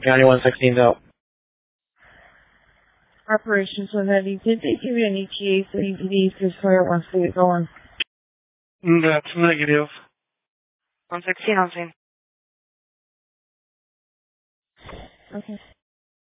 County 116's out. Operations 190, did they give you an ETA for EPD because fire wants to get going? That's negative. 116 on scene. Okay.